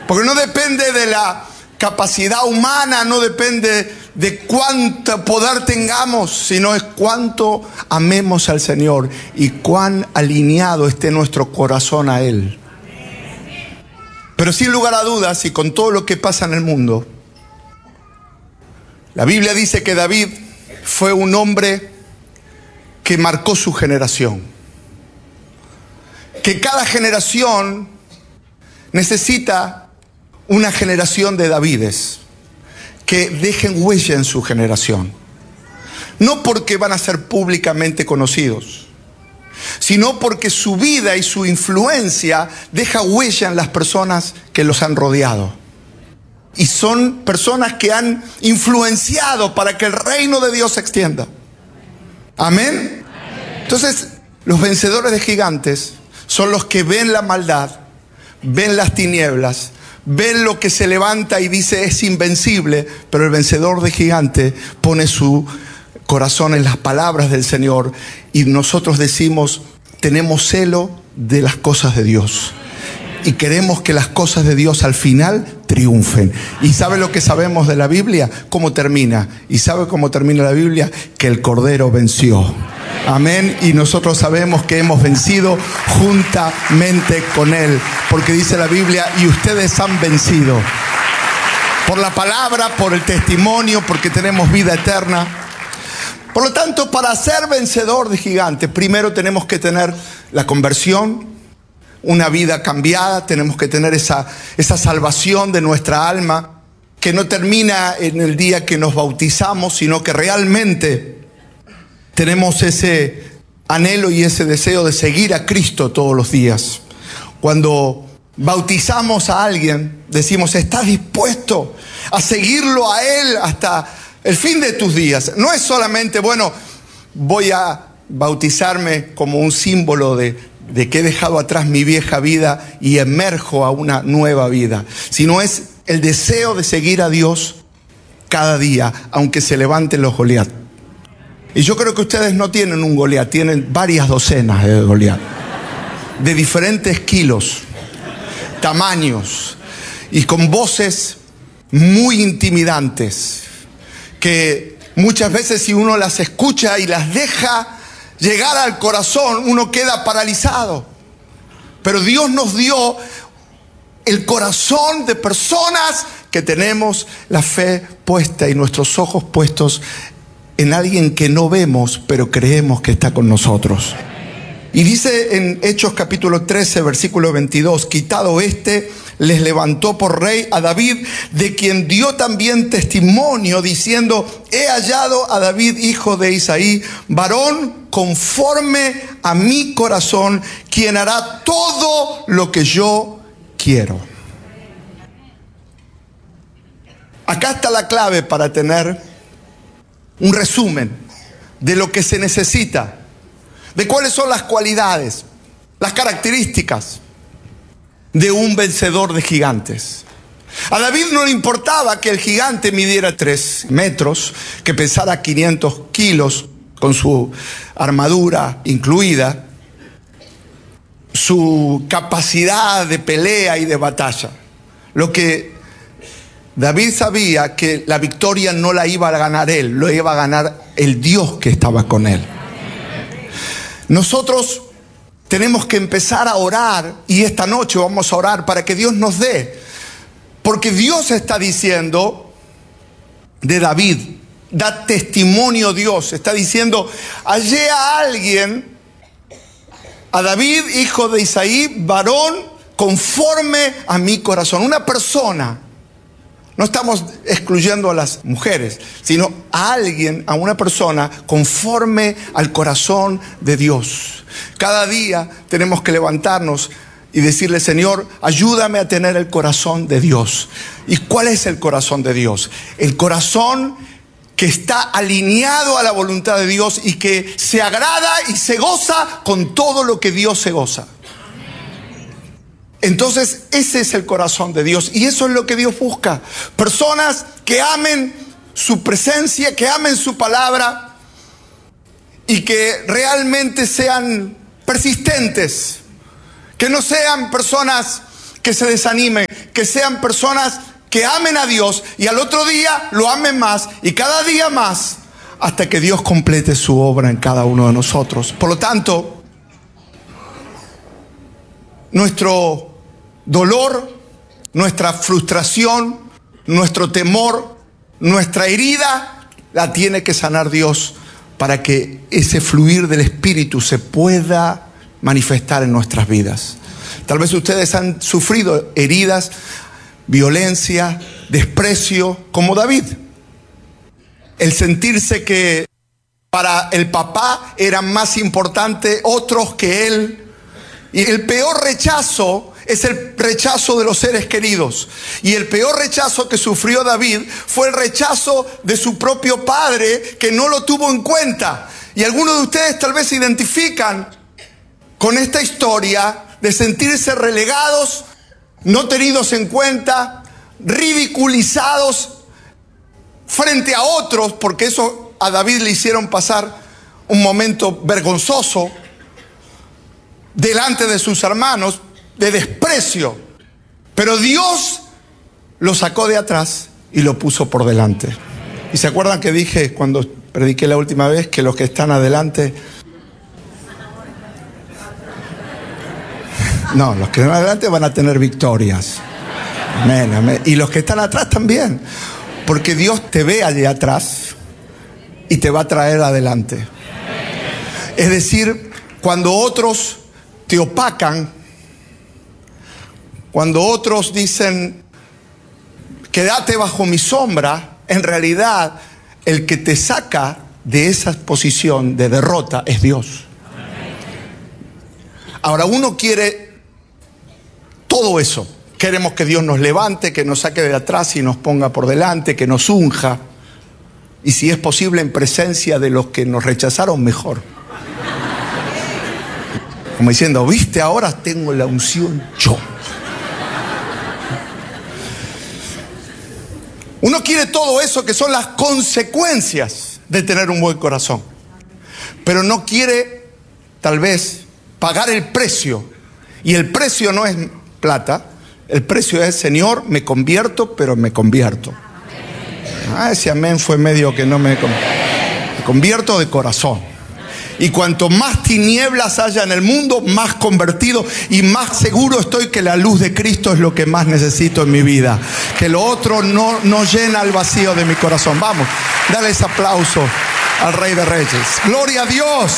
Porque no depende de la capacidad humana, no depende de cuánto poder tengamos, sino es cuánto amemos al Señor y cuán alineado esté nuestro corazón a Él. Pero sin lugar a dudas, y con todo lo que pasa en el mundo, la Biblia dice que David fue un hombre que marcó su generación. Que cada generación necesita una generación de Davides que dejen huella en su generación. No porque van a ser públicamente conocidos, sino porque su vida y su influencia deja huella en las personas que los han rodeado. Y son personas que han influenciado para que el reino de Dios se extienda. Amén. Entonces, los vencedores de gigantes son los que ven la maldad, ven las tinieblas, ven lo que se levanta y dice es invencible, pero el vencedor de gigante pone su corazón en las palabras del Señor y nosotros decimos, tenemos celo de las cosas de Dios y queremos que las cosas de Dios al final triunfen. ¿Y sabe lo que sabemos de la Biblia? ¿Cómo termina? ¿Y sabe cómo termina la Biblia? Que el Cordero venció. Amén. Y nosotros sabemos que hemos vencido juntamente con Él. Porque dice la Biblia, y ustedes han vencido. Por la palabra, por el testimonio, porque tenemos vida eterna. Por lo tanto, para ser vencedor de gigantes, primero tenemos que tener la conversión, una vida cambiada. Tenemos que tener esa salvación de nuestra alma, que no termina en el día que nos bautizamos, sino que realmente tenemos ese anhelo y ese deseo de seguir a Cristo todos los días. Cuando bautizamos a alguien, decimos, ¿estás dispuesto a seguirlo a Él hasta el fin de tus días? No es solamente, bueno, voy a bautizarme como un símbolo de que he dejado atrás mi vieja vida y emerjo a una nueva vida, sino es el deseo de seguir a Dios cada día, aunque se levanten los Goliat. Y yo creo que ustedes no tienen un Goliat, tienen varias docenas de Goliat, de diferentes kilos, tamaños y con voces muy intimidantes, que muchas veces si uno las escucha y las deja llegar al corazón, uno queda paralizado. Pero Dios nos dio el corazón de personas que tenemos la fe puesta y nuestros ojos puestos en alguien que no vemos, pero creemos que está con nosotros. Y dice en Hechos capítulo 13, versículo 22, quitado les levantó por rey a David, de quien dio también testimonio, diciendo, he hallado a David, hijo de Isaí, varón conforme a mi corazón, quien hará todo lo que yo quiero. Acá está la clave para tener un resumen de lo que se necesita, de cuáles son las cualidades, las características de un vencedor de gigantes. A David no le importaba que el gigante midiera 3 metros, que pesara 500 kilos con su armadura incluida, su capacidad de pelea y de batalla. Lo que David sabía que la victoria no la iba a ganar él, lo iba a ganar el Dios que estaba con él. Nosotros tenemos que empezar a orar y esta noche vamos a orar para que Dios nos dé. Porque Dios está diciendo de David, da testimonio Dios, está diciendo, hallé a alguien, a David, hijo de Isaí, varón conforme a mi corazón, una persona. No estamos excluyendo a las mujeres, sino a alguien, a una persona conforme al corazón de Dios. Cada día tenemos que levantarnos y decirle, Señor, ayúdame a tener el corazón de Dios. ¿Y cuál es el corazón de Dios? El corazón que está alineado a la voluntad de Dios y que se agrada y se goza con todo lo que Dios se goza. Entonces ese es el corazón de Dios y eso es lo que Dios busca. Personas que amen su presencia, que amen su palabra y que realmente sean persistentes. Que no sean personas que se desanimen, que sean personas que amen a Dios y al otro día lo amen más y cada día más hasta que Dios complete su obra en cada uno de nosotros. Por lo tanto, nuestro dolor, nuestra frustración, nuestro temor, nuestra herida, la tiene que sanar Dios para que ese fluir del Espíritu se pueda manifestar en nuestras vidas. Tal vez ustedes han sufrido heridas, violencia, desprecio, como David. El sentirse que para el papá eran más importantes otros que él. Y el peor rechazo es el rechazo de los seres queridos. Y el peor rechazo que sufrió David fue el rechazo de su propio padre, que no lo tuvo en cuenta. Y algunos de ustedes tal vez se identifican con esta historia de sentirse relegados, no tenidos en cuenta, ridiculizados frente a otros, porque eso a David le hicieron pasar un momento vergonzoso delante de sus hermanos, de desprecio. Pero Dios lo sacó de atrás y lo puso por delante. ¿Y se acuerdan que dije cuando prediqué la última vez que los que están adelante... No, los que están adelante van a tener victorias. Amén, amén. Y los que están atrás también. Porque Dios te ve allí atrás y te va a traer adelante. Es decir, cuando otros te opacan, cuando otros dicen, quédate bajo mi sombra, en realidad el que te saca de esa posición de derrota es Dios. Ahora, uno quiere todo eso. Queremos que Dios nos levante, que nos saque de atrás y nos ponga por delante, que nos unja. Y si es posible en presencia de los que nos rechazaron, mejor. Como diciendo, viste, ahora tengo la unción yo. Uno quiere todo eso que son las consecuencias de tener un buen corazón. Pero no quiere, tal vez, pagar el precio. Y el precio no es plata. El precio es, Señor, me convierto, pero me convierto. Ese amén fue medio que no me convierto de corazón. Y cuanto más tinieblas haya en el mundo, más convertido y más seguro estoy que la luz de Cristo es lo que más necesito en mi vida. Que lo otro no llena el vacío de mi corazón. Vamos, dale ese aplauso al Rey de Reyes. ¡Gloria a Dios!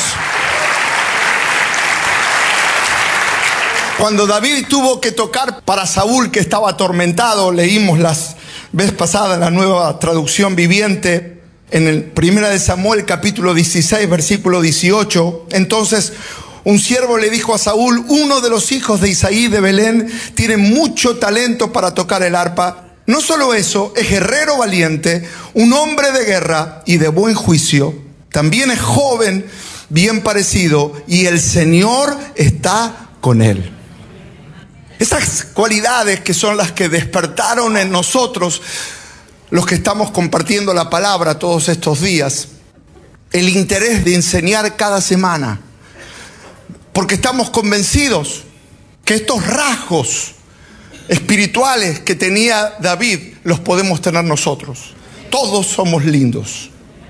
Cuando David tuvo que tocar para Saúl, que estaba atormentado, leímos las vez pasada en la Nueva Traducción Viviente, en el 1 de Samuel capítulo 16, versículo 18. Entonces un siervo le dijo a Saúl, uno de los hijos de Isaí de Belén tiene mucho talento para tocar el arpa. No solo eso, es guerrero valiente, un hombre de guerra y de buen juicio. También es joven, bien parecido, y el Señor está con él. Esas cualidades que son las que despertaron en nosotros, los que estamos compartiendo la palabra todos estos días, el interés de enseñar cada semana, porque estamos convencidos que estos rasgos espirituales que tenía David los podemos tener nosotros. Todos somos lindos,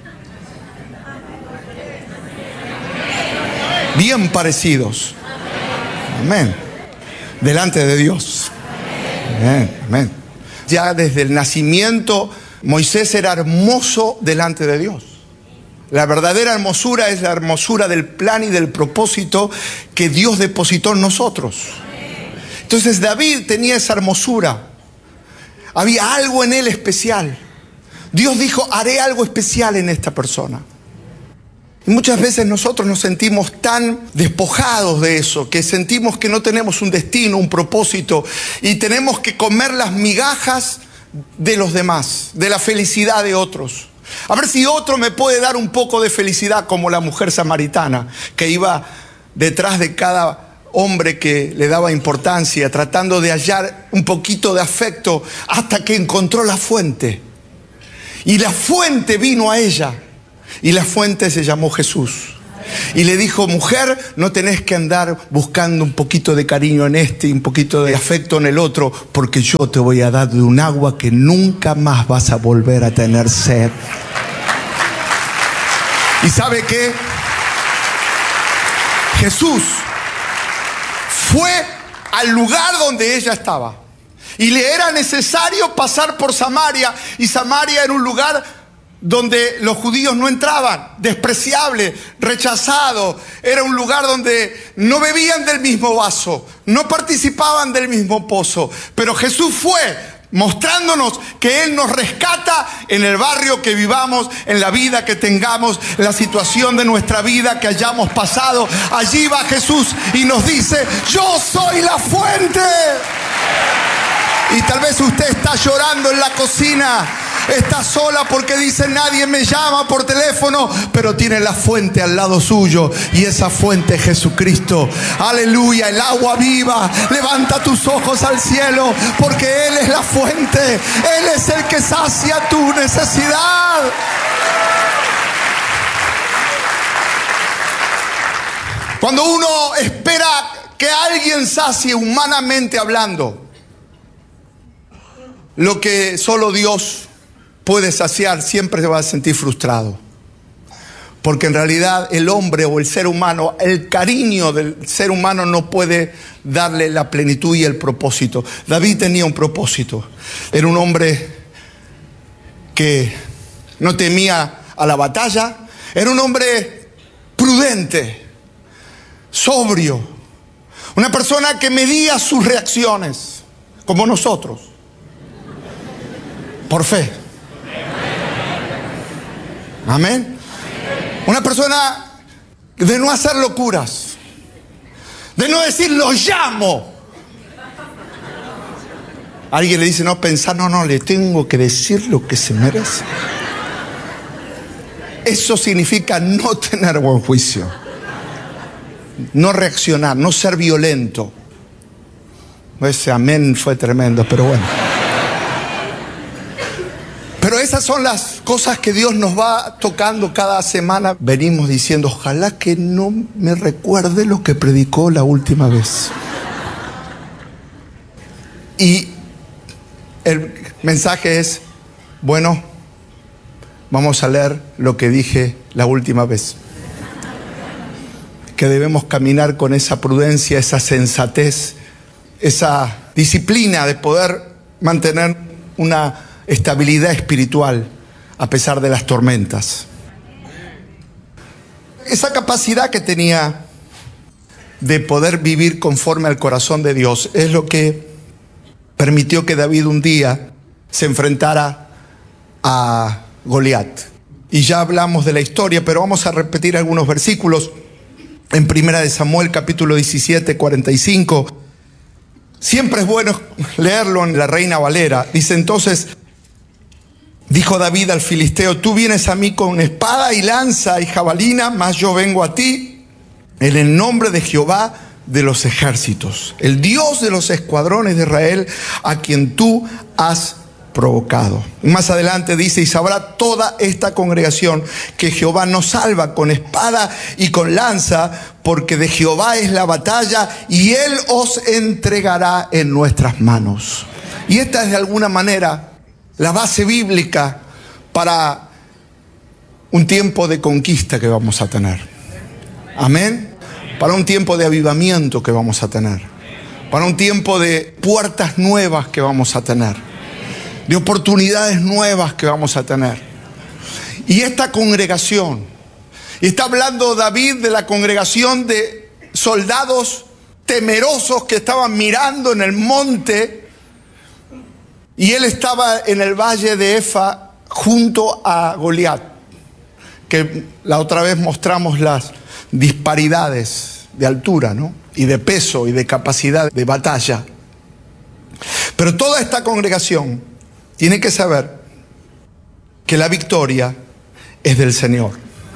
bien parecidos. Amén. Delante de Dios. Amén, amén. Ya desde el nacimiento, Moisés era hermoso delante de Dios. La verdadera hermosura es la hermosura del plan y del propósito que Dios depositó en nosotros. Entonces David tenía esa hermosura. Había algo en él especial. Dios dijo, haré algo especial en esta persona. Y muchas veces nosotros nos sentimos tan despojados de eso, que sentimos que no tenemos un destino, un propósito, y tenemos que comer las migajas de los demás, de la felicidad de otros. A ver si otro me puede dar un poco de felicidad, como la mujer samaritana, que iba detrás de cada hombre que le daba importancia, tratando de hallar un poquito de afecto, hasta que encontró la fuente. Y la fuente vino a ella. Y la fuente se llamó Jesús. Y le dijo, mujer, no tenés que andar buscando un poquito de cariño en este y un poquito de afecto en el otro, porque yo te voy a dar de un agua que nunca más vas a volver a tener sed. ¿Y sabe qué? Jesús fue al lugar donde ella estaba. Y le era necesario pasar por Samaria. Y Samaria era un lugar donde los judíos no entraban, despreciable, rechazado. Era un lugar donde no bebían del mismo vaso, no participaban del mismo pozo. Pero Jesús fue mostrándonos que Él nos rescata en el barrio que vivamos, en la vida que tengamos, en la situación de nuestra vida que hayamos pasado. Allí va Jesús y nos dice, yo soy la fuente. Y tal vez usted está llorando en la cocina, está sola porque dice, nadie me llama por teléfono, pero tiene la fuente al lado suyo, y esa fuente es Jesucristo. Aleluya, el agua viva. Levanta tus ojos al cielo, porque Él es la fuente. Él es el que sacia tu necesidad. Cuando uno espera que alguien sacie humanamente hablando lo que solo Dios puede saciar, siempre se va a sentir frustrado. Porque en realidad el hombre o el ser humano, el cariño del ser humano no puede darle la plenitud y el propósito. David tenía un propósito. Era un hombre que no temía a la batalla. Era un hombre prudente, sobrio. Una persona que medía sus reacciones, como nosotros. Por fe. Amén. Una persona de no hacer locuras, de no decir lo llamo. Alguien le dice no pensar, no, le tengo que decir lo que se merece. Eso significa no tener buen juicio, no reaccionar, no ser violento. Ese amén fue tremendo, pero bueno. Pero esas son las cosas que Dios nos va tocando cada semana. Venimos diciendo, ojalá que no me recuerde lo que predicó la última vez. Y el mensaje es, bueno, vamos a leer lo que dije la última vez. Que debemos caminar con esa prudencia, esa sensatez, esa disciplina de poder mantener una estabilidad espiritual a pesar de las tormentas. Esa capacidad que tenía de poder vivir conforme al corazón de Dios es lo que permitió que David un día se enfrentara a Goliat. Y ya hablamos de la historia, pero vamos a repetir algunos versículos. En 1 Samuel capítulo 17, 45. Siempre es bueno leerlo en la Reina Valera. Dice entonces, dijo David al filisteo, tú vienes a mí con espada y lanza y jabalina, mas yo vengo a ti en el nombre de Jehová de los ejércitos, el Dios de los escuadrones de Israel, a quien tú has provocado. Más adelante dice, y sabrá toda esta congregación que Jehová nos salva con espada y con lanza, porque de Jehová es la batalla y Él os entregará en nuestras manos. Y esta es de alguna manera la base bíblica para un tiempo de conquista que vamos a tener. Amén. Para un tiempo de avivamiento que vamos a tener. Para un tiempo de puertas nuevas que vamos a tener. De oportunidades nuevas que vamos a tener. Y esta congregación, y está hablando David de la congregación de soldados temerosos que estaban mirando en el monte. Y él estaba en el valle de Efa junto a Goliat, que la otra vez mostramos las disparidades de altura, ¿no? Y de peso y de capacidad de batalla. Pero toda esta congregación tiene que saber que la victoria es del Señor.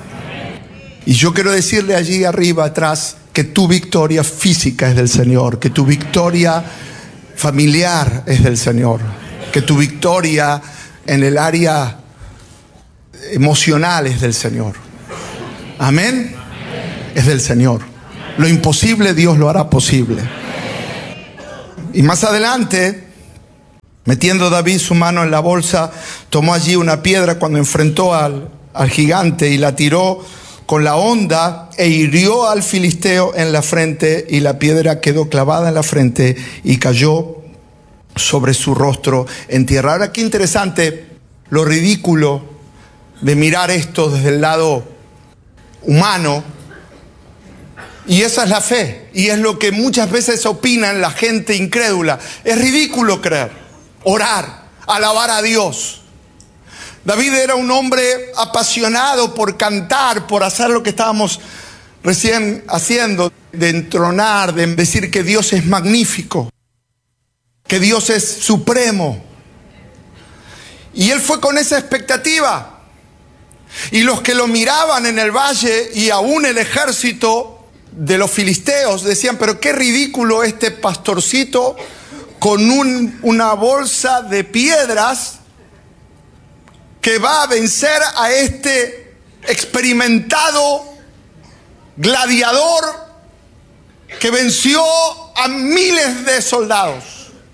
Y yo quiero decirle allí arriba atrás que tu victoria física es del Señor, que tu victoria familiar es del Señor, que tu victoria en el área emocional es del Señor. Amén. es del Señor. Lo imposible Dios lo hará posible. Y más adelante, metiendo David su mano en la bolsa, tomó allí una piedra cuando enfrentó al gigante y la tiró con la honda e hirió al filisteo en la frente, y la piedra quedó clavada en la frente y cayó sobre su rostro en tierra. Ahora, qué interesante lo ridículo de mirar esto desde el lado humano. Y esa es la fe, y es lo que muchas veces opinan la gente incrédula. Es ridículo creer, orar, alabar a Dios. David era un hombre apasionado por cantar, por hacer lo que estábamos recién haciendo, de entronar, de decir que Dios es magnífico, que Dios es supremo. Y él fue con esa expectativa. Y los que lo miraban en el valle, y aún el ejército de los filisteos, decían: pero qué ridículo este pastorcito con una bolsa de piedras, que va a vencer a este experimentado gladiador que venció a miles de soldados.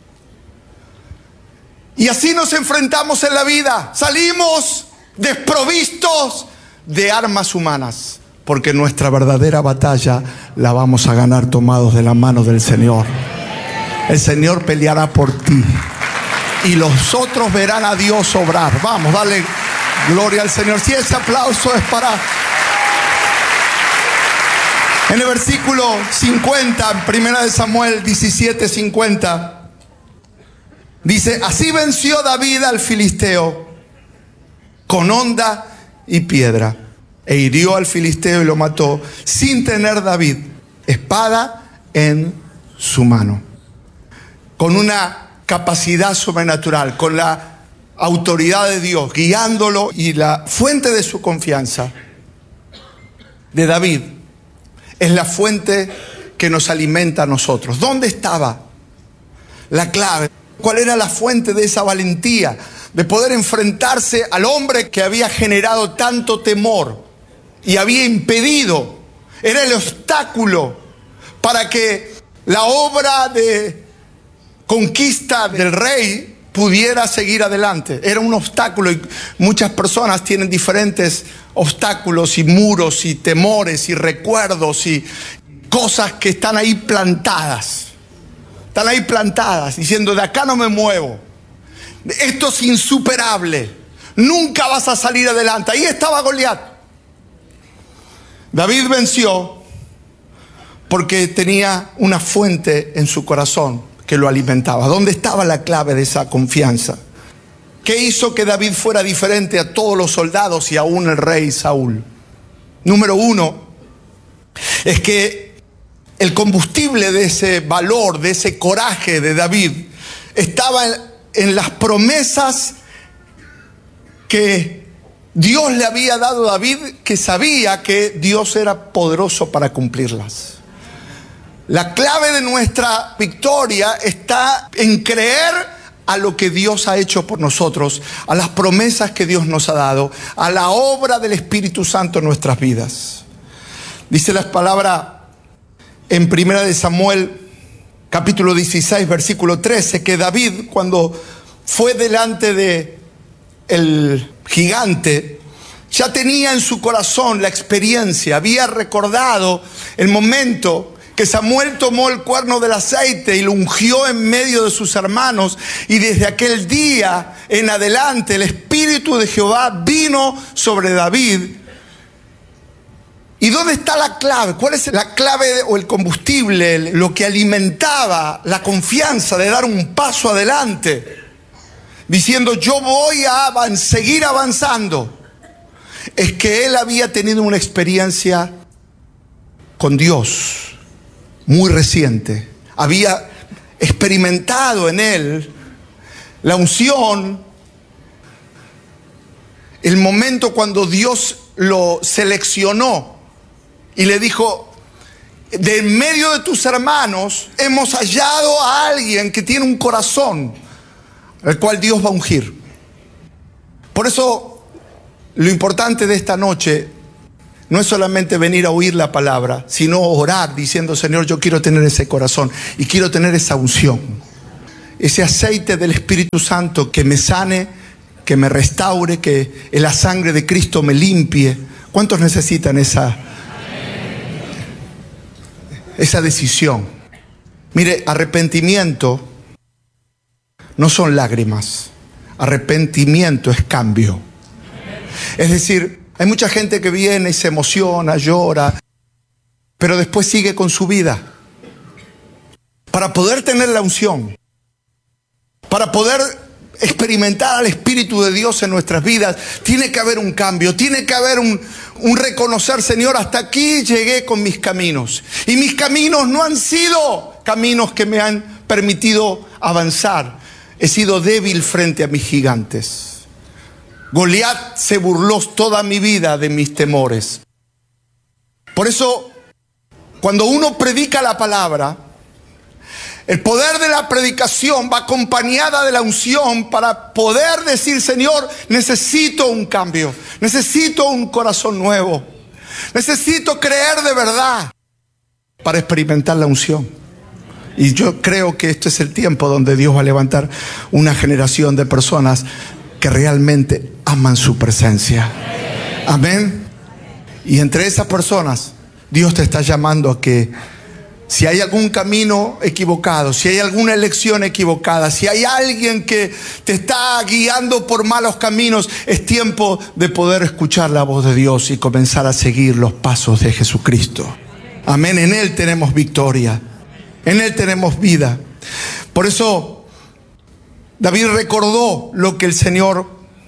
Y así nos enfrentamos en la vida. Salimos desprovistos de armas humanas, porque nuestra verdadera batalla la vamos a ganar tomados de la mano del Señor. El Señor peleará por ti, y los otros verán a Dios obrar. Vamos, dale gloria al Señor. Si ese aplauso es para... En el versículo 50, en 1 Samuel 17:50, dice: así venció David al filisteo con honda y piedra, e hirió al filisteo y lo mató, sin tener David espada en su mano. Con una capacidad sobrenatural, con la autoridad de Dios guiándolo, y la fuente de su confianza de David es la fuente que nos alimenta a nosotros. ¿Dónde estaba la clave? ¿Cuál era la fuente de esa valentía de poder enfrentarse al hombre que había generado tanto temor y había impedido? Era el obstáculo para que la obra de conquista del rey pudiera seguir adelante. Era un obstáculo, y muchas personas tienen diferentes obstáculos y muros y temores y recuerdos y cosas que están ahí plantadas. Están ahí plantadas, diciendo: de acá no me muevo. Esto es insuperable. Nunca vas a salir adelante. Ahí estaba Goliat. David venció porque tenía una fuente en su corazón que lo alimentaba. ¿Dónde estaba la clave de esa confianza? ¿Qué hizo que David fuera diferente a todos los soldados y aún el rey Saúl? Número uno, es que el combustible de ese valor, de ese coraje de David, estaba en las promesas que Dios le había dado a David, que sabía que Dios era poderoso para cumplirlas. La clave de nuestra victoria está en creer a lo que Dios ha hecho por nosotros, a las promesas que Dios nos ha dado, a la obra del Espíritu Santo en nuestras vidas. Dice la palabra en 1 Samuel capítulo 16 versículo 13, que David, cuando fue delante de el gigante, ya tenía en su corazón la experiencia, había recordado el momento que Samuel tomó el cuerno del aceite y lo ungió en medio de sus hermanos, y desde aquel día en adelante el Espíritu de Jehová vino sobre David. ¿Y dónde está la clave? ¿Cuál es la clave o el combustible, lo que alimentaba la confianza de dar un paso adelante? Diciendo: yo voy a seguir avanzando. Es que él había tenido una experiencia con Dios muy reciente. Había experimentado en él la unción, el momento cuando Dios lo seleccionó y le dijo: de en medio de tus hermanos hemos hallado a alguien que tiene un corazón al cual Dios va a ungir. Por eso lo importante de esta noche no es solamente venir a oír la palabra, sino orar diciendo, Señor, yo quiero tener ese corazón y quiero tener esa unción, ese aceite del Espíritu Santo que me sane, que me restaure, que la sangre de Cristo me limpie. ¿Cuántos necesitan esa decisión? Mire, arrepentimiento no son lágrimas, arrepentimiento es cambio. Es decir, hay mucha gente que viene y se emociona, llora, pero después sigue con su vida. Para poder tener la unción, para poder experimentar al Espíritu de Dios en nuestras vidas, tiene que haber un cambio, tiene que haber un reconocer, Señor, hasta aquí llegué con mis caminos. Y mis caminos no han sido caminos que me han permitido avanzar. He sido débil frente a mis gigantes. Goliat se burló toda mi vida de mis temores. Por eso, cuando uno predica la palabra, el poder de la predicación va acompañada de la unción para poder decir, Señor, necesito un cambio, necesito un corazón nuevo, necesito creer de verdad para experimentar la unción. Y yo creo que este es el tiempo donde Dios va a levantar una generación de personas que realmente aman su presencia. Amén. Y entre esas personas, Dios te está llamando a que si hay algún camino equivocado, si hay alguna elección equivocada, si hay alguien que te está guiando por malos caminos, es tiempo de poder escuchar la voz de Dios y comenzar a seguir los pasos de Jesucristo. Amén. En Él tenemos victoria. En Él tenemos vida. Por eso David recordó lo que el Señor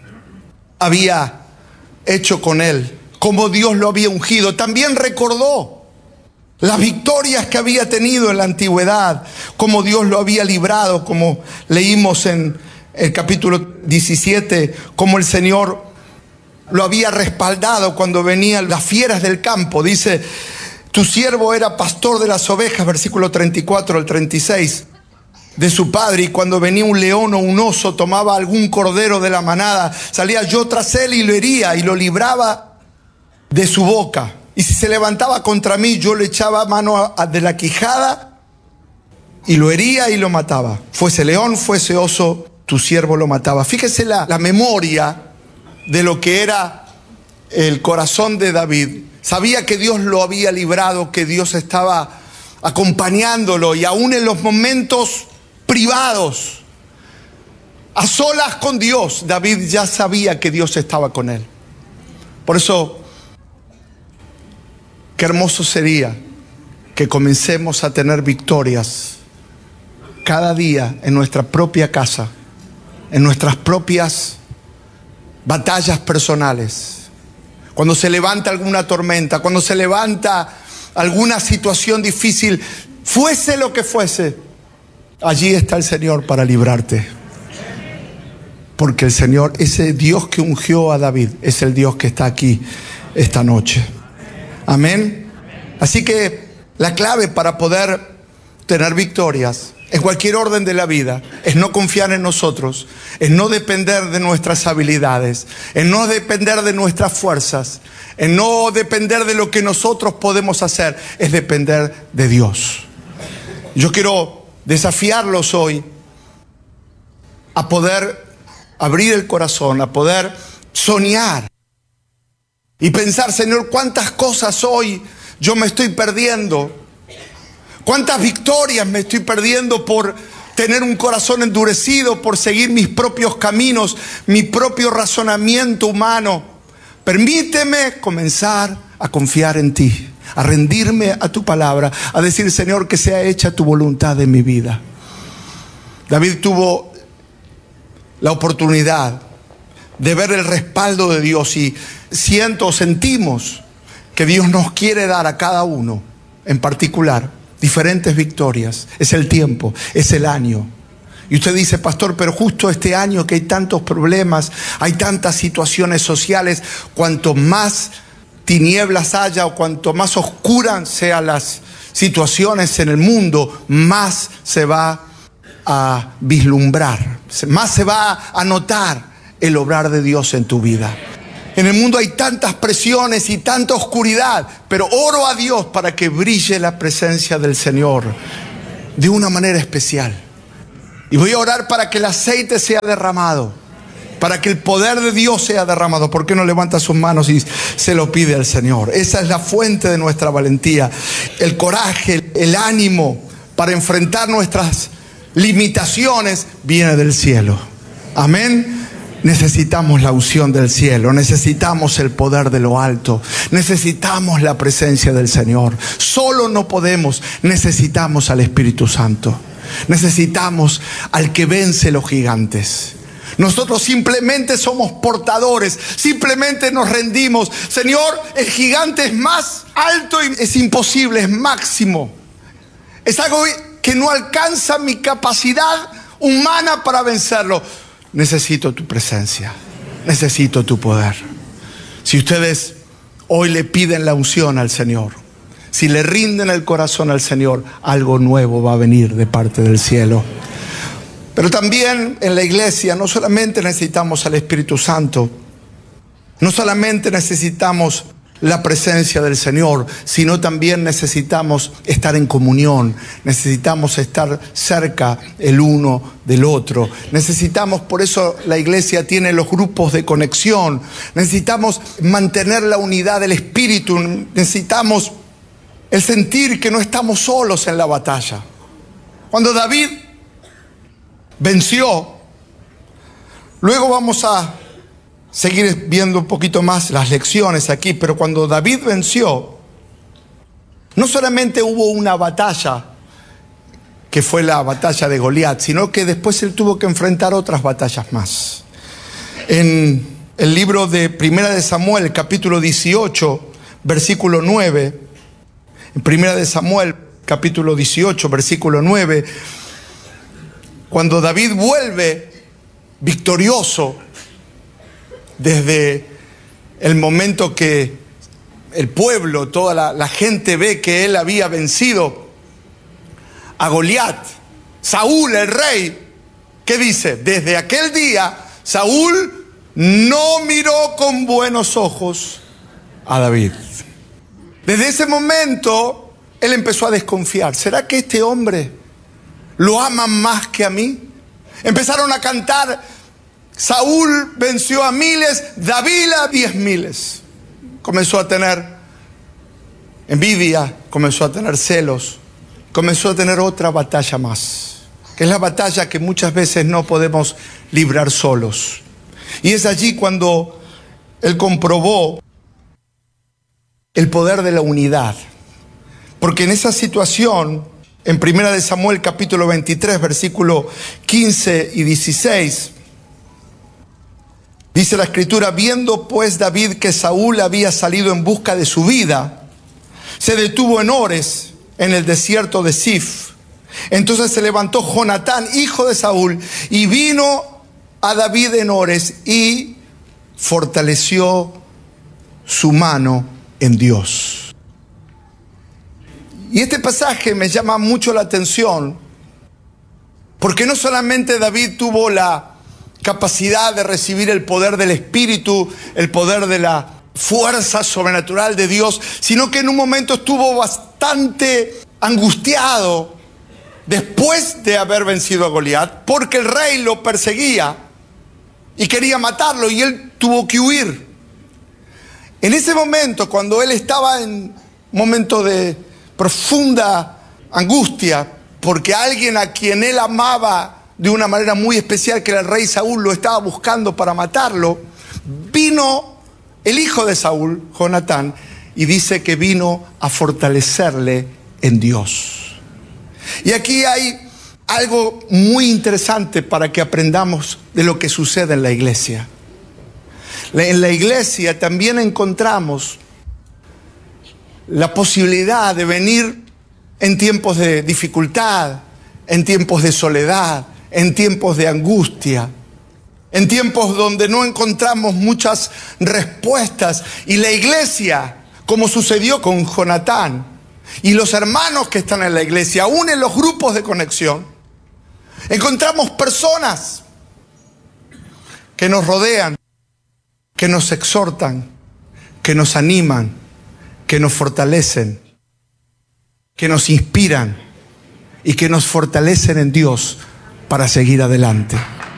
había hecho con él, cómo Dios lo había ungido. También recordó las victorias que había tenido en la antigüedad, cómo Dios lo había librado, como leímos en el capítulo 17, cómo el Señor lo había respaldado cuando venían las fieras del campo. Dice, tu siervo era pastor de las ovejas, versículo 34 al 36. De su padre, y cuando venía un león o un oso, tomaba algún cordero de la manada, salía yo tras él y lo hería y lo libraba de su boca. Y si se levantaba contra mí, yo le echaba mano de la quijada y lo hería y lo mataba. Fuese león, fuese oso, tu siervo lo mataba. Fíjese la memoria de lo que era el corazón de David. Sabía que Dios lo había librado, que Dios estaba acompañándolo, y aún en los momentos privados, a solas con Dios, David ya sabía que Dios estaba con él. Por eso, qué hermoso sería que comencemos a tener victorias cada día en nuestra propia casa, en nuestras propias batallas personales. Cuando se levanta alguna tormenta, cuando se levanta alguna situación difícil, fuese lo que fuese, allí está el Señor para librarte. Porque el Señor, ese Dios que ungió a David, es el Dios que está aquí esta noche. Amén. Así que la clave para poder tener victorias en cualquier orden de la vida es no confiar en nosotros, es no depender de nuestras habilidades, es no depender de nuestras fuerzas, es no depender de lo que nosotros podemos hacer, es depender de Dios. Yo quiero desafiarlos hoy a poder abrir el corazón, a poder soñar y pensar, Señor, cuántas cosas hoy yo me estoy perdiendo, cuántas victorias me estoy perdiendo por tener un corazón endurecido, por seguir mis propios caminos, mi propio razonamiento humano. Permíteme comenzar a confiar en ti, a rendirme a tu palabra, a decir, Señor, que sea hecha tu voluntad en mi vida. David tuvo la oportunidad de ver el respaldo de Dios, y sentimos que Dios nos quiere dar a cada uno en particular diferentes victorias. Es el tiempo, es el año. Y usted dice, pastor, pero justo este año que hay tantos problemas, hay tantas situaciones sociales, cuanto más tinieblas haya o cuanto más oscuras sean las situaciones en el mundo, más se va a vislumbrar, más se va a notar el obrar de Dios en tu vida. En el mundo hay tantas presiones y tanta oscuridad, pero oro a Dios para que brille la presencia del Señor de una manera especial. Y voy a orar para que el aceite sea derramado, para que el poder de Dios sea derramado. ¿Por qué no levanta sus manos y se lo pide al Señor? Esa es la fuente de nuestra valentía, el coraje, el ánimo para enfrentar nuestras limitaciones viene del cielo. Amén. Necesitamos la unción del cielo, necesitamos el poder de lo alto, necesitamos la presencia del Señor. Solo no podemos, necesitamos al Espíritu Santo, necesitamos al que vence los gigantes. Nosotros simplemente somos portadores, simplemente nos rendimos. Señor, el gigante es más alto y es imposible, es máximo. Es algo que no alcanza mi capacidad humana para vencerlo. Necesito tu presencia, necesito tu poder. Si ustedes hoy le piden la unción al Señor, si le rinden el corazón al Señor, algo nuevo va a venir de parte del cielo. Pero también en la iglesia no solamente necesitamos al Espíritu Santo, no solamente necesitamos la presencia del Señor, sino también necesitamos estar en comunión, necesitamos estar cerca el uno del otro. Necesitamos, por eso la iglesia tiene los grupos de conexión, necesitamos mantener la unidad del Espíritu, necesitamos el sentir que no estamos solos en la batalla. Cuando David venció, luego vamos a seguir viendo un poquito más las lecciones aquí, pero cuando David venció, no solamente hubo una batalla, que fue la batalla de Goliat, sino que después él tuvo que enfrentar otras batallas más. En el libro de Primera de Samuel, capítulo 18, versículo 9, en Primera de Samuel, capítulo 18, versículo 9, cuando David vuelve victorioso, desde el momento que el pueblo, toda la gente ve que él había vencido a Goliat, Saúl, el rey, ¿qué dice? Desde aquel día, Saúl no miró con buenos ojos a David. Desde ese momento, él empezó a desconfiar. ¿Será que este hombre lo ama más que a mí? Empezaron a cantar: Saúl venció a miles, David a 10,000. Comenzó a tener envidia, comenzó a tener celos, comenzó a tener otra batalla más, que es la batalla que muchas veces no podemos librar solos. Y es allí cuando él comprobó el poder de la unidad. Porque en esa situación, en Primera de Samuel capítulo 23, versículo 15 y 16, dice la Escritura: viendo pues David que Saúl había salido en busca de su vida, se detuvo en Ores, en el desierto de Zif. Entonces se levantó Jonatán, hijo de Saúl, y vino a David en Ores y fortaleció su mano en Dios. Y este pasaje me llama mucho la atención, porque no solamente David tuvo la capacidad de recibir el poder del Espíritu, el poder de la fuerza sobrenatural de Dios, sino que en un momento estuvo bastante angustiado después de haber vencido a Goliat, porque el rey lo perseguía y quería matarlo y él tuvo que huir. En ese momento, cuando él estaba en un momento de profunda angustia, porque alguien a quien él amaba de una manera muy especial, que era el rey Saúl, lo estaba buscando para matarlo, vino el hijo de Saúl, Jonatán, y dice que vino a fortalecerle en Dios. Y aquí hay algo muy interesante para que aprendamos de lo que sucede en la iglesia. En la iglesia también encontramos la posibilidad de venir en tiempos de dificultad, en tiempos de soledad, en tiempos de angustia, en tiempos donde no encontramos muchas respuestas. Y la iglesia, como sucedió con Jonatán y los hermanos que están en la iglesia, aún en los grupos de conexión, encontramos personas que nos rodean, que nos exhortan, que nos animan, que nos fortalecen, que nos inspiran y que nos fortalecen en Dios para seguir adelante.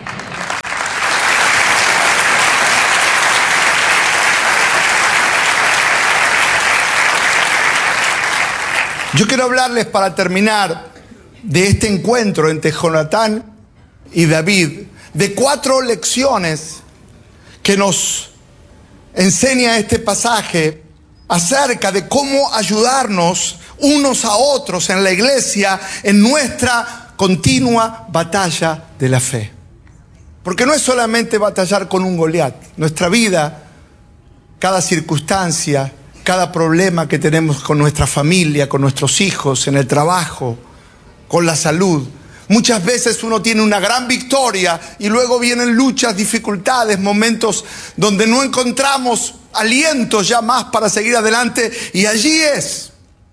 Yo quiero hablarles, para terminar, de este encuentro entre Jonatán y David, de 4 lecciones que nos enseña este pasaje acerca de cómo ayudarnos unos a otros en la iglesia en nuestra continua batalla de la fe. Porque no es solamente batallar con un Goliat. Nuestra vida, cada circunstancia, cada problema que tenemos con nuestra familia, con nuestros hijos, en el trabajo, con la salud, muchas veces uno tiene una gran victoria y luego vienen luchas, dificultades, momentos donde no encontramos aliento ya más para seguir adelante, y allí es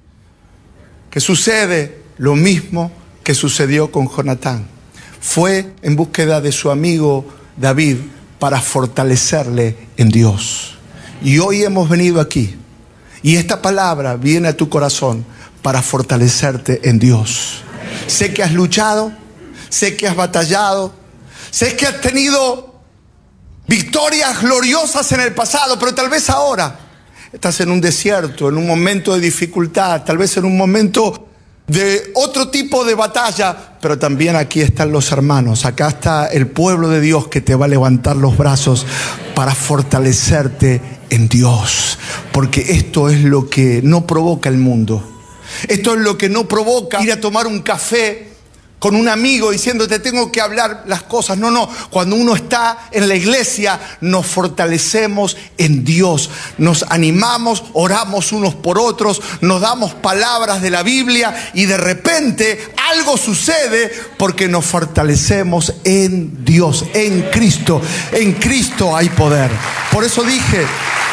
que sucede lo mismo que sucedió con Jonatán. Fue en búsqueda de su amigo David para fortalecerle en Dios. Y hoy hemos venido aquí, y esta palabra viene a tu corazón para fortalecerte en Dios. Sé que has luchado, sé que has batallado, sé que has tenido victorias gloriosas en el pasado, pero tal vez ahora estás en un desierto, en un momento de dificultad, tal vez en un momento de otro tipo de batalla, pero también aquí están los hermanos, acá está el pueblo de Dios que te va a levantar los brazos para fortalecerte en Dios, porque esto es lo que no provoca el mundo. Esto es lo que no provoca ir a tomar un café con un amigo diciendo te tengo que hablar las cosas. No, cuando uno está en la iglesia nos fortalecemos en Dios, nos animamos, oramos unos por otros, nos damos palabras de la Biblia y de repente algo sucede porque nos fortalecemos en Dios, en Cristo. En Cristo hay poder. Por eso dije,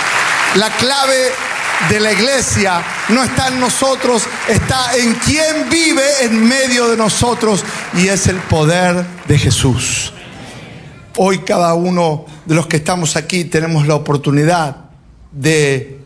la clave de la iglesia no está en nosotros, está en quien vive en medio de nosotros, y es el poder de Jesús. Hoy cada uno de los que estamos aquí tenemos la oportunidad de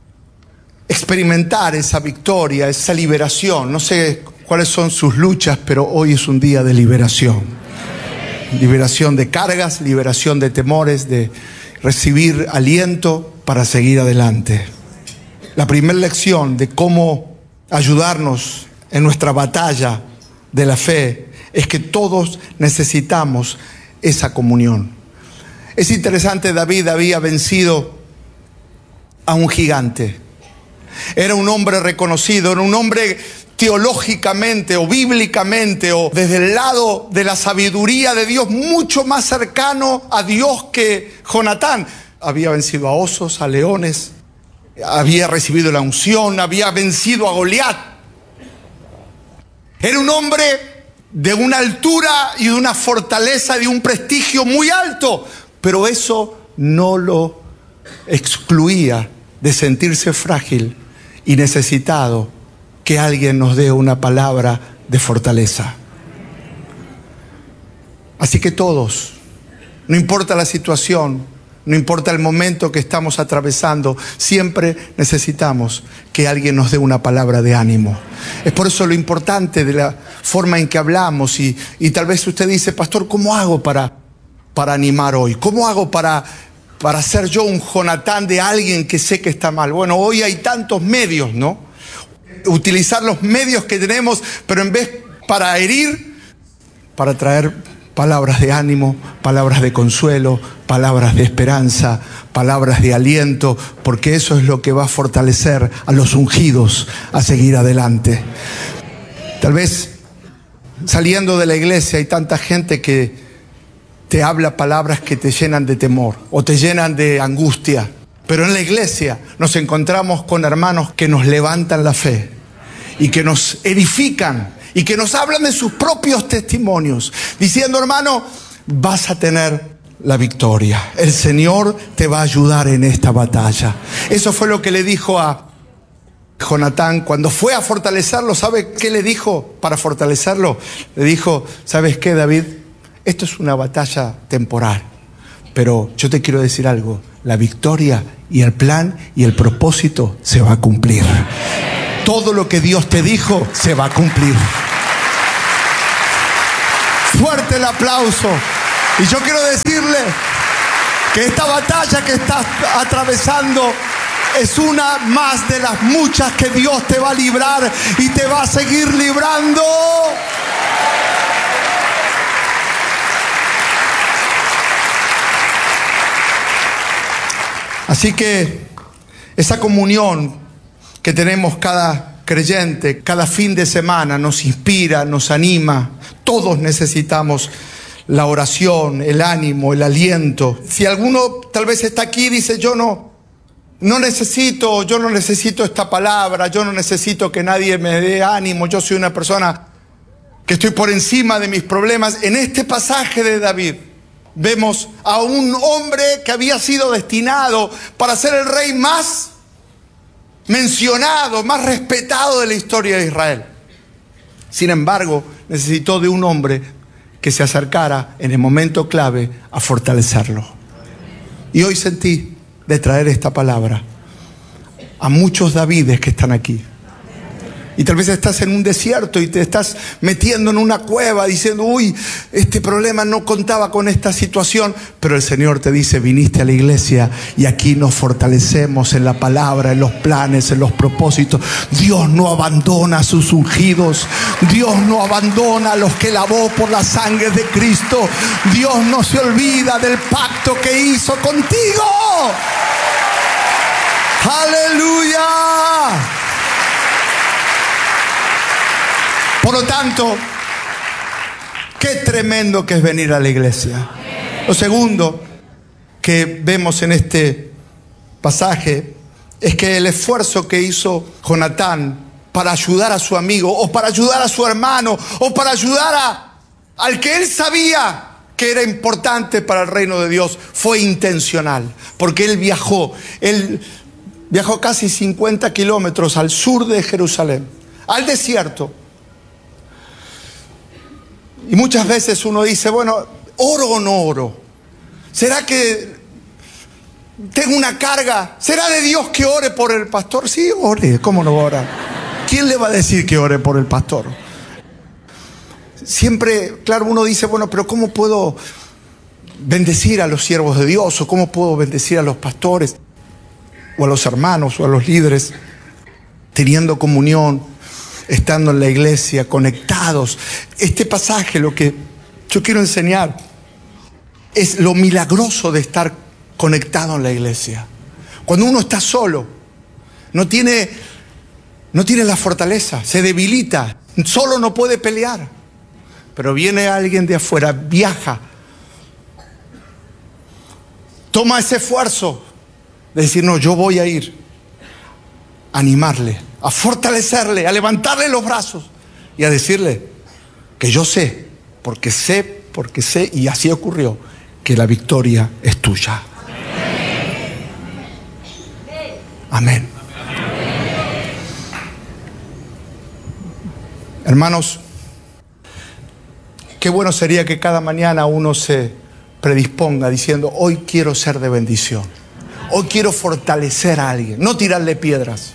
experimentar esa victoria, esa liberación. No sé cuáles son sus luchas, pero hoy es un día de liberación. Liberación de cargas, liberación de temores, de recibir aliento para seguir adelante. La primera lección de cómo ayudarnos en nuestra batalla de la fe es que todos necesitamos esa comunión. Es interesante, David había vencido a un gigante. Era un hombre reconocido, era un hombre teológicamente o bíblicamente o desde el lado de la sabiduría de Dios mucho más cercano a Dios que Jonatán. Había vencido a osos, a leones, había recibido la unción, había vencido a Goliat. Era un hombre de una altura y de una fortaleza, de un prestigio muy alto, pero eso no lo excluía de sentirse frágil y necesitado que alguien nos dé una palabra de fortaleza. Así que todos, no importa la situación, no importa el momento que estamos atravesando, siempre necesitamos que alguien nos dé una palabra de ánimo. Es por eso lo importante de la forma en que hablamos. Y tal vez usted dice, pastor, ¿cómo hago para animar hoy? ¿Cómo hago para ser yo un Jonatán de alguien que sé que está mal? Bueno, hoy hay tantos medios, ¿no? Utilizar los medios que tenemos, pero en vez para herir, para traer palabras de ánimo, palabras de consuelo, palabras de esperanza, palabras de aliento, porque eso es lo que va a fortalecer a los ungidos a seguir adelante. Tal vez saliendo de la iglesia hay tanta gente que te habla palabras que te llenan de temor o te llenan de angustia, pero en la iglesia nos encontramos con hermanos que nos levantan la fe y que nos edifican y que nos hablan de sus propios testimonios, diciendo, hermano, vas a tener la victoria. El Señor te va a ayudar en esta batalla. Eso fue lo que le dijo a Jonatán cuando fue a fortalecerlo. ¿Sabe qué le dijo para fortalecerlo? Le dijo, ¿sabes qué, David? Esto es una batalla temporal, pero yo te quiero decir algo. la victoria y el plan y el propósito se va a cumplir. Todo lo que Dios te dijo se va a cumplir. Fuerte el aplauso. Y yo quiero decirle que esta batalla que estás atravesando es una más de las muchas que Dios te va a librar y te va a seguir librando. Así que esa comunión que tenemos cada creyente, cada fin de semana, nos inspira, nos anima. Todos necesitamos la oración, el ánimo, el aliento. Si alguno tal vez está aquí y dice, yo no necesito esta palabra, yo no necesito que nadie me dé ánimo, yo soy una persona que estoy por encima de mis problemas. En este pasaje de David vemos a un hombre que había sido destinado para ser el rey más mencionado, más respetado de la historia de Israel. Sin embargo, necesitó de un hombre que se acercara en el momento clave a fortalecerlo. Y hoy sentí de traer esta palabra a muchos Davides que están aquí. Y tal vez estás en un desierto y te estás metiendo en una cueva diciendo, uy, este problema no contaba con esta situación. Pero el Señor te dice, viniste a la iglesia y aquí nos fortalecemos en la palabra, en los planes, en los propósitos. Dios no abandona a sus ungidos. Dios no abandona a los que lavó por la sangre de Cristo. Dios no se olvida del pacto que hizo contigo. ¡Aleluya! Por lo tanto, qué tremendo que es venir a la iglesia. Lo segundo que vemos en este pasaje es que el esfuerzo que hizo Jonatán para ayudar a su amigo, o para ayudar a su hermano, o para ayudar al que él sabía que era importante para el reino de Dios, fue intencional. Porque él viajó casi 50 kilómetros al sur de Jerusalén, al desierto. Y muchas veces uno dice, bueno, ¿oro o no oro? ¿Será que tengo una carga? ¿Será de Dios que ore por el pastor? Sí, ore, ¿cómo no va a orar? ¿Quién le va a decir que ore por el pastor? Siempre, claro, uno dice, bueno, pero ¿cómo puedo bendecir a los siervos de Dios? ¿O cómo puedo bendecir a los pastores? O a los hermanos, o a los líderes, teniendo comunión, estando en la iglesia, conectados. Este pasaje, lo que yo quiero enseñar es lo milagroso de estar conectado en la iglesia. Cuando uno está solo, no tiene la fortaleza, se debilita, solo no puede pelear. Pero viene alguien de afuera, viaja, toma ese esfuerzo de decir, no, yo voy a ir a animarle, a fortalecerle, a levantarle los brazos y a decirle que yo sé, porque sé, y así ocurrió, que la victoria es tuya. Amén. Hermanos, qué bueno sería que cada mañana uno se predisponga diciendo, hoy quiero ser de bendición, hoy quiero fortalecer a alguien, no tirarle piedras,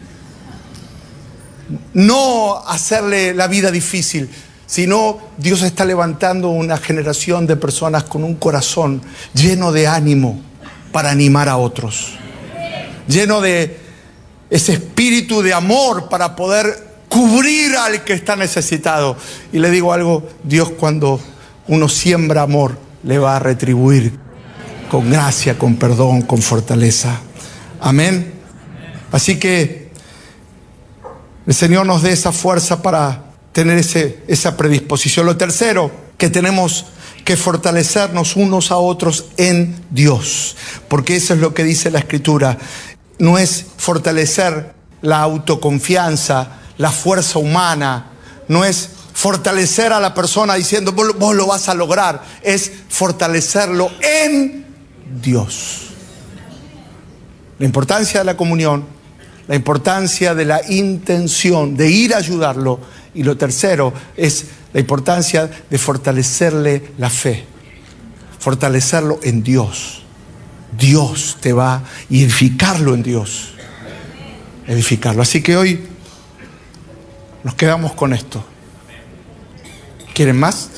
no hacerle la vida difícil, sino Dios está levantando una generación de personas con un corazón lleno de ánimo para animar a otros, lleno de ese espíritu de amor para poder cubrir al que está necesitado. Y le digo algo, Dios cuando uno siembra amor le va a retribuir con gracia, con perdón, con fortaleza. Amén. Así que el Señor nos dé esa fuerza para tener esa predisposición. Lo tercero, que tenemos que fortalecernos unos a otros en Dios, porque eso es lo que dice la Escritura. No es fortalecer la autoconfianza, la fuerza humana, no es fortalecer a la persona diciendo vos lo vas a lograr, es fortalecerlo en Dios. La importancia de la comunión, la importancia de la intención de ir a ayudarlo, y lo tercero es la importancia de fortalecerle la fe, fortalecerlo en Dios. Dios te va a edificarlo en Dios. Edificarlo. Así que hoy nos quedamos con esto. ¿Quieren más?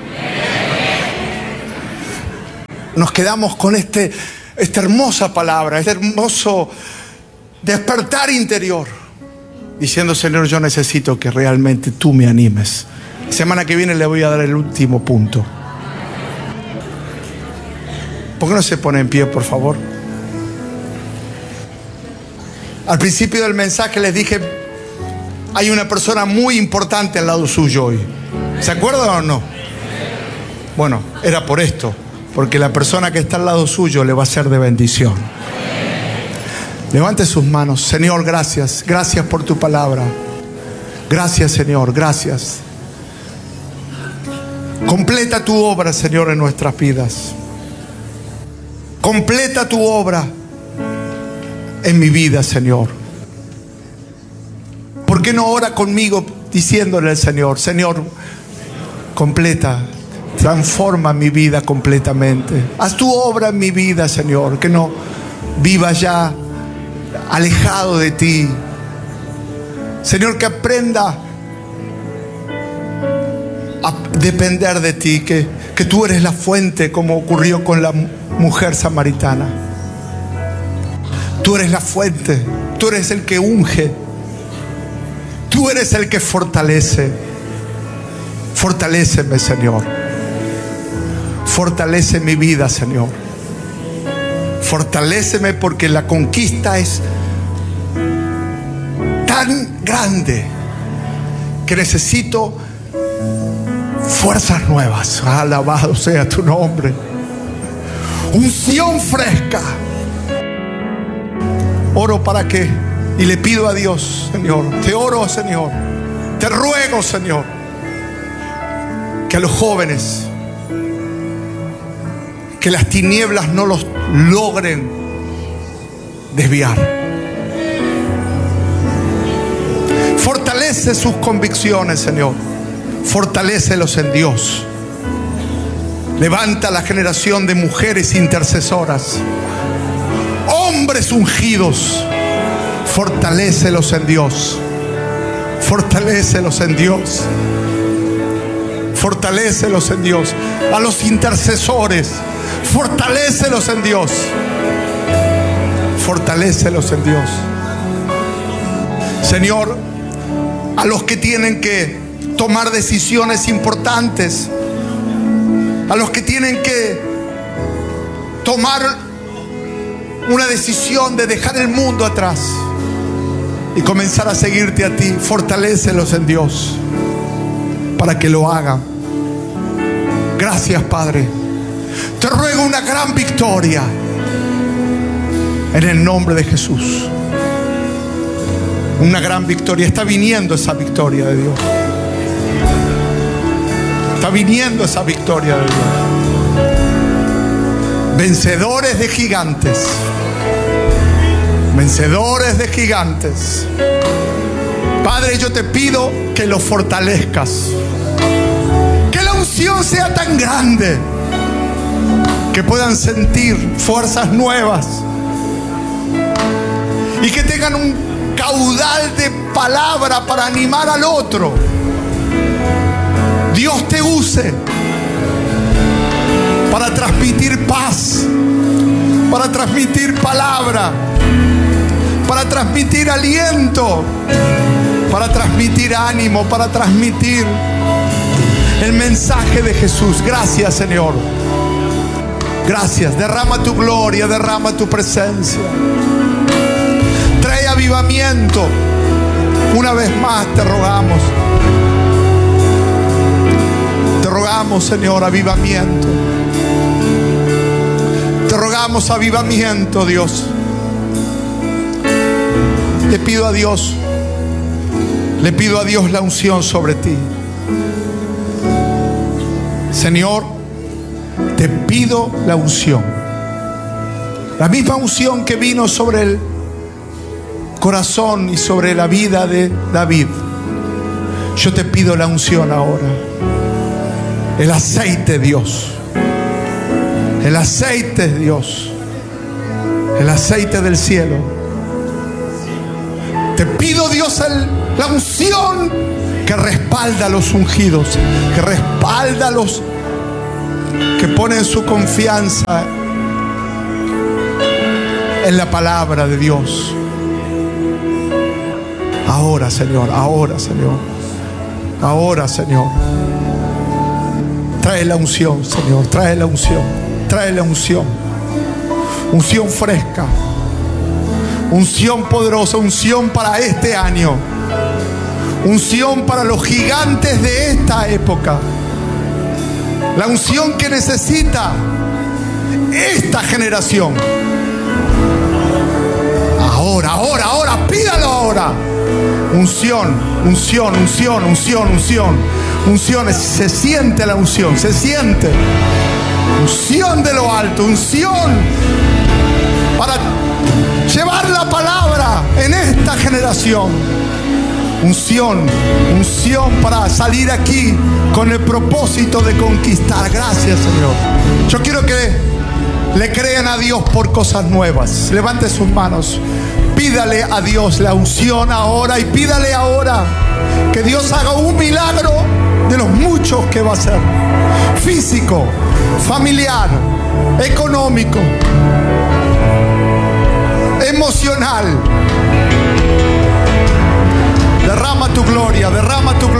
Nos quedamos con esta hermosa palabra, este hermoso despertar interior, diciendo: Señor, yo necesito que realmente tú me animes. Semana que viene le voy a dar el último punto. ¿Por qué no se pone en pie, por favor? Al principio del mensaje les dije: hay una persona muy importante al lado suyo hoy. ¿Se acuerdan o no? Bueno, era por esto, porque la persona que está al lado suyo le va a ser de bendición. Levante sus manos. Señor, gracias. Gracias por tu palabra. Gracias, Señor. Gracias. Completa tu obra, Señor, en nuestras vidas. Completa tu obra en mi vida, Señor. ¿Por qué no ora conmigo diciéndole al Señor: Señor, completa, transforma mi vida completamente? Haz tu obra en mi vida, Señor. Que no viva ya alejado de ti. Señor, que aprenda a depender de ti, que tú eres la fuente, como ocurrió con la mujer samaritana. Tú eres la fuente, tú eres el que unge, tú eres el que fortalece. Fortaléceme, Señor. Fortalece mi vida, Señor. Fortaléceme, porque la conquista es tan grande que necesito fuerzas nuevas. Alabado sea tu nombre. Unción fresca. Oro para que, y le pido a Dios, Señor, te oro, Señor, te ruego, Señor, que a los jóvenes, que las tinieblas no los logren desviar. Fortalece sus convicciones, Señor. Fortalécelos en Dios. Levanta la generación de mujeres intercesoras, hombres ungidos. Fortalécelos en Dios. Fortalécelos en Dios. Fortalécelos en Dios. A los intercesores, fortalécelos en Dios. Fortalécelos en Dios. Señor, a los que tienen que tomar decisiones importantes, a los que tienen que tomar una decisión de dejar el mundo atrás y comenzar a seguirte a ti, fortalécelos en Dios para que lo hagan. Gracias, Padre. Te ruego una gran victoria en el nombre de Jesús. Una gran victoria. Está viniendo esa victoria de Dios. Está viniendo esa victoria de Dios. Vencedores de gigantes. Vencedores de gigantes. Padre, yo te pido que los fortalezcas. Que la unción sea tan grande que puedan sentir fuerzas nuevas y que tengan un caudal de palabra para animar al otro. Dios te use para transmitir paz, para transmitir palabra, para transmitir aliento, para transmitir ánimo, para transmitir el mensaje de Jesús. Gracias, Señor. Gracias. Derrama tu gloria, derrama tu presencia. Trae avivamiento. Una vez más te rogamos. Te rogamos, Señor, avivamiento. Te rogamos avivamiento, Dios. Le pido a Dios la unción sobre ti. Señor, te pido la unción. La misma unción que vino sobre el corazón y sobre la vida de David. Yo te pido la unción ahora. El aceite, Dios. El aceite, Dios. El aceite del cielo. Te pido, Dios, la unción que respalda a los ungidos, que respalda a los que ponen su confianza en la palabra de Dios. Ahora, Señor, ahora, Señor, ahora, Señor. Trae la unción, Señor, trae la unción, trae la unción. Unción fresca, unción poderosa, unción para este año, unción para los gigantes de esta época, la unción que necesita esta generación. Ahora, ahora, ahora, pídalo ahora. Unción, unción, unción, unción, unción. Unción, se siente la unción, se siente. Unción de lo alto, unción para llevar la palabra en esta generación. Unción, unción para salir aquí con el propósito de conquistar. Gracias, Señor. Yo quiero que le crean a Dios por cosas nuevas. Levante sus manos. Pídale a Dios la unción ahora y pídale ahora que Dios haga un milagro de los muchos que va a hacer. Físico, familiar, económico, emocional. Derrama tu gloria, derrama tu gloria.